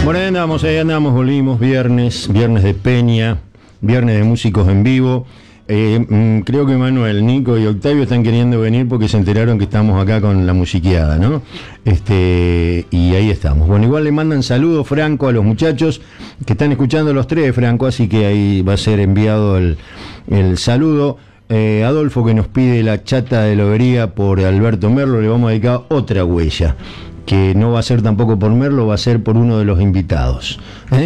Bueno, ahí andamos, volvimos, viernes de Peña, viernes de músicos en vivo. Creo que Manuel, Nico y Octavio están queriendo venir porque se enteraron que estamos acá con la musiqueada, ¿no? Y ahí estamos. Bueno, igual le mandan saludos, Franco, a los muchachos que están escuchando los tres, Franco, así que ahí va a ser enviado el saludo. Adolfo, que nos pide la chata de Lobería por Alberto Merlo, le vamos a dedicar otra huella, que no va a ser tampoco por Merlo, va a ser por uno de los invitados.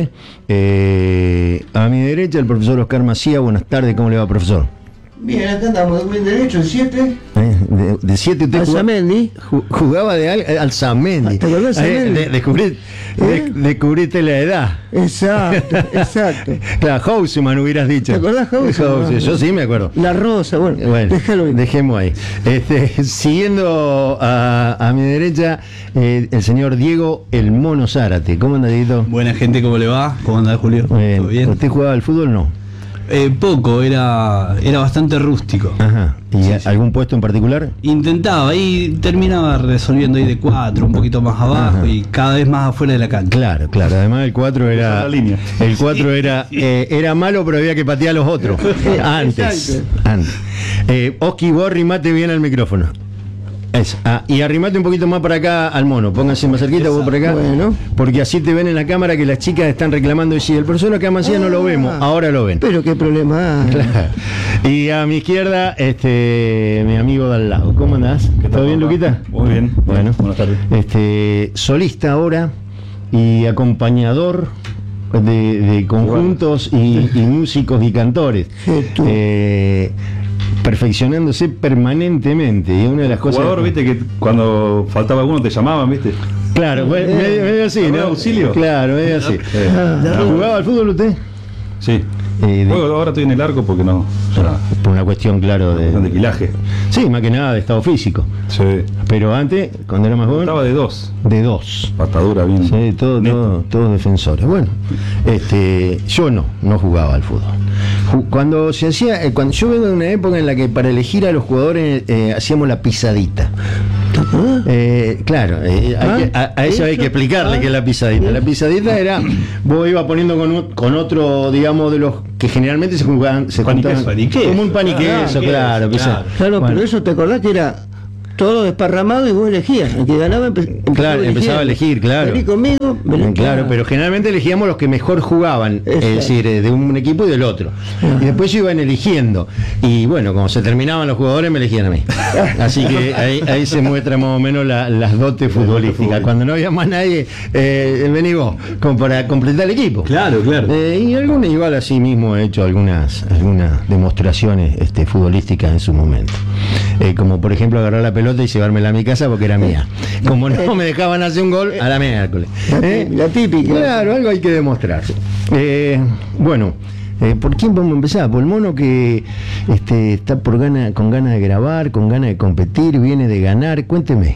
A mi derecha, el profesor Oscar Macía. Buenas tardes, ¿cómo le va, profesor? Bien, acá andamos, bien derecho, el 7. De 7 usted jugaba de Alzamendi. ¿Te acordás de Alzamendi? Descubriste la edad. Exacto. Claro, Houseman hubieras dicho. ¿Te acordás Houseman? Yo sí me acuerdo. La Rosa, bueno déjalo ahí. Dejemos ahí. Siguiendo a mi derecha, el señor Diego El Mono Zárate. ¿Cómo anda, Dieguito? Buena gente, ¿cómo le va? ¿Cómo anda, Julio? ¿Todo bien? ¿Usted jugaba al fútbol o no? Poco, era bastante rústico. Ajá. ¿Y sí, algún puesto en particular? Intentaba, y terminaba resolviendo ahí de 4, un poquito más abajo. Ajá. Y cada vez más afuera de la cancha. Claro. Además el 4 era. El 4 era malo, pero había que patear a los otros. Antes. Oski, vos arrimate bien al micrófono. Eso. Y arrimate un poquito más para acá al mono, pónganse más cerquita. Exacto. Vos por acá, bueno, porque así te ven en la cámara que las chicas están reclamando y si el profesor acá Macías no lo vemos, ahora lo ven. Pero qué problema. Claro. Y a mi izquierda, mi amigo de al lado. ¿Cómo andás? ¿Todo bien, Luquita? Muy bien. Bueno, buenas tardes. Solista ahora y acompañador de conjuntos y músicos y cantores. Perfeccionándose permanentemente, y una de las cosas. Jugador, viste que cuando faltaba alguno te llamaban, viste. Claro, medio así, ¿no? Auxilio. Claro, medio así. ¿Jugaba al fútbol usted? Sí. Ahora estoy en el arco porque no. Por una cuestión, claro, de quilaje. Sí, más que nada de estado físico. Sí. Pero antes, cuando era más joven. Estaba de 2. De 2. Patadura bien. Sí, todos defensores. Bueno, yo no jugaba al fútbol. Cuando se hacía, cuando yo vengo de una época en la que para elegir a los jugadores hacíamos la pisadita. Claro, a eso hay que explicarle que es la pisadita. La pisadita era, vos ibas poniendo con otro, digamos, de los que generalmente se juntaban como un paniqueso, claro. Claro, bueno. Pero eso te acordás que era todo desparramado y vos elegías. El que ganaba empezaba a elegir, claro. Vení conmigo, claro, pero generalmente elegíamos los que mejor jugaban, es decir, de un equipo y del otro. Y después iban eligiendo. Y bueno, como se terminaban los jugadores, me elegían a mí. Así que ahí se muestra más o menos las dotes futbolísticas. Cuando no había más nadie, vení vos, como para completar el equipo. Claro. Y alguna igual así mismo he hecho algunas demostraciones futbolísticas en su momento. Como por ejemplo agarrar la pelota y llevármela a mi casa porque era mía. Como no me dejaban hacer un gol, a la miércoles. La típica. Claro, algo hay que demostrar. Bueno, ¿por quién vamos a empezar? Por el mono que está con ganas de grabar, con ganas de competir, viene de ganar. Cuénteme.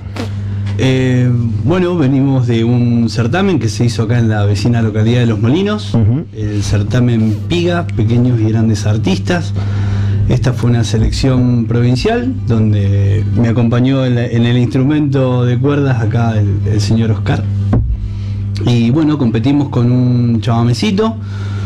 Bueno, venimos de un certamen que se hizo acá en la vecina localidad de Los Molinos. El certamen Piga, Pequeños y Grandes Artistas. Esta fue una selección provincial donde me acompañó en el instrumento de cuerdas acá el señor Oscar. Y bueno, competimos con un chamamecito.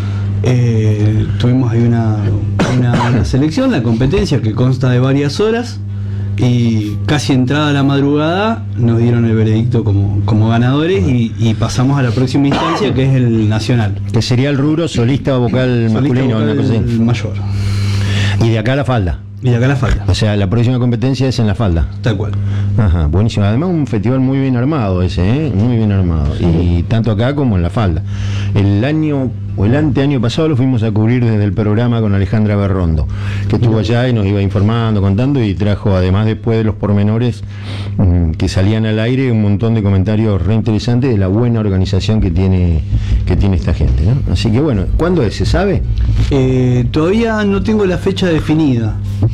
Tuvimos ahí una selección, la competencia que consta de varias horas. Y casi entrada la madrugada nos dieron el veredicto como ganadores y pasamos a la próxima instancia, que es el nacional. Que sería el rubro solista vocal masculino. Vocal, una cosa así. El mayor. Y de acá a la falda. O sea, la próxima competencia es en la falda. Tal cual. Ajá, buenísimo. Además un festival muy bien armado ese, muy bien armado. Sí. Y tanto acá como en la falda. El año o el anteaño pasado lo fuimos a cubrir desde el programa con Alejandra Berrondo, que estuvo allá y nos iba informando, contando, y trajo, además, después de los pormenores que salían al aire, un montón de comentarios re interesantes de la buena organización que tiene esta gente, ¿no? Así que bueno, ¿cuándo es? ¿Se sabe? Todavía no tengo la fecha definida.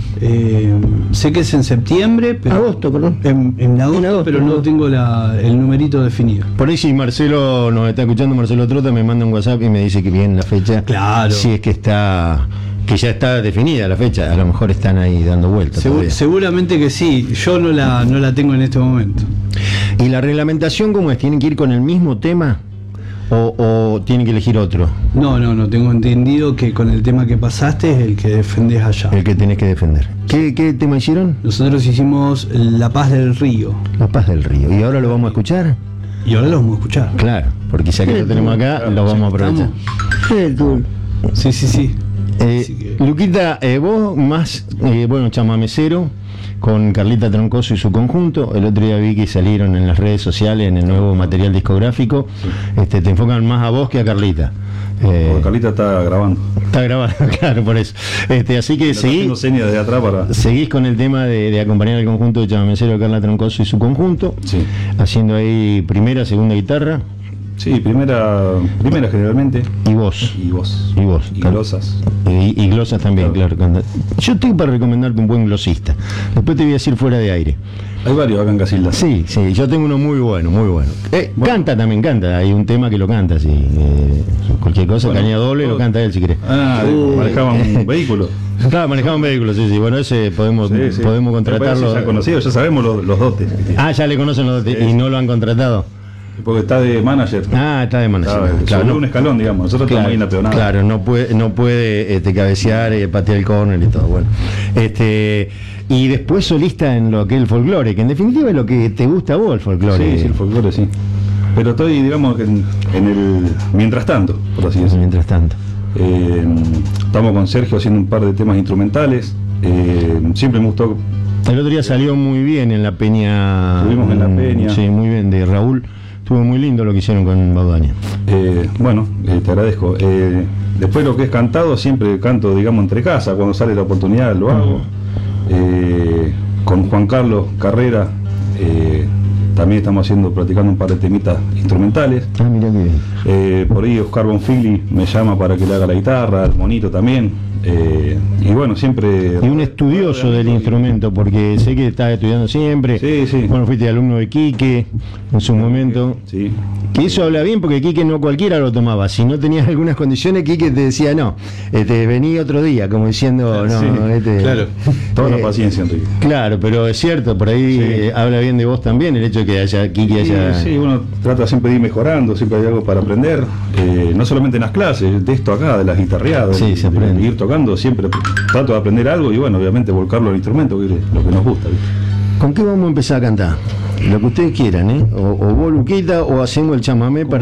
Sé que es en septiembre, pero agosto, perdón. En agosto, pero no tengo el numerito definido. Por ahí si Marcelo nos está escuchando, Marcelo Trota me manda un WhatsApp y me dice que viene la fecha. Claro. Si es que ya está definida la fecha, a lo mejor están ahí dando vueltas. Seguramente que sí, yo no la tengo en este momento. ¿Y la reglamentación cómo es? ¿Tienen que ir con el mismo tema? o tiene que elegir otro? No, tengo entendido que con el tema que pasaste es el que defendés allá. El que tenés que defender. ¿Qué tema hicieron? Nosotros hicimos La Paz del Río. La Paz del Río. ¿Y ahora lo vamos a escuchar? Y ahora lo vamos a escuchar. Claro, porque ya que lo tenemos acá, lo vamos a aprovechar. Sí. Luquita, vos más, chamamecero, con Carlita Troncoso y su conjunto. El otro día vi que salieron en las redes sociales, en el nuevo material discográfico. Te enfocan más a vos que a Carlita. Carlita está grabando. Está grabando, claro, por eso. Así que seguís con el tema de acompañar al conjunto de chamamecero Carla Troncoso y su conjunto. Sí. Haciendo ahí primera, segunda guitarra. Sí, primera generalmente. Y vos. Y glosas. Y glosas también, claro. Yo estoy para recomendarte un buen glosista. Después te voy a decir fuera de aire. Hay varios acá en Casilda. Sí, yo tengo uno muy bueno. Canta también, hay un tema que lo canta, sí. Cualquier cosa, caña doble, lo canta él si querés. Manejaban un vehículo. Claro, manejaban vehículos, sí. Bueno, ese podemos contratarlo. Ya conocido, ya sabemos los dotes. Ya le conocen los dotes y no lo han contratado. Porque está de manager. Está de manager. Claro, un escalón, digamos. Nosotros estamos ahí en la peonada. Claro, no puede cabecear, patear el córner y todo. Bueno. Y después solista en lo que es el folclore, que en definitiva es lo que te gusta a vos, el folclore. Sí, el folclore, sí. Pero estoy, digamos, en el mientras tanto, por así decirlo. Mientras tanto. Estamos con Sergio haciendo un par de temas instrumentales. Siempre me gustó. El otro día salió muy bien en la Peña. Estuvimos en la Peña. Sí, muy bien, de Raúl. Estuvo muy lindo lo que hicieron con Baudaña. Te agradezco. Después lo que es cantado, siempre canto, digamos, entre casa. Cuando sale la oportunidad lo hago. Con Juan Carlos Carrera también estamos practicando un par de temitas instrumentales. Mira qué bien. Por ahí Oscar Bonfigli me llama para que le haga la guitarra, el monito también. Y bueno, siempre. Y un estudioso del instrumento, porque sé que estás estudiando siempre. Sí. Bueno, fuiste alumno de Quique en su momento. Sí. Que eso habla bien, porque Quique no cualquiera lo tomaba. Si no tenías algunas condiciones, Quique te decía no. Vení otro día, como diciendo no. Claro. Toda la paciencia, Enrique. Claro, pero es cierto, por ahí habla bien de vos también, el hecho de que Quique haya. Sí, uno trata siempre de ir mejorando, siempre hay algo para aprender. No solamente en las clases, de esto acá, de las guitarreadas. Sí, se aprende. De ir tocando, siempre trato de aprender algo y bueno, obviamente volcarlo al instrumento, que es lo que nos gusta. ¿Viste? ¿Con qué vamos a empezar a cantar? Lo que ustedes quieran, o vos, Luquita, o hacemos el chamamé para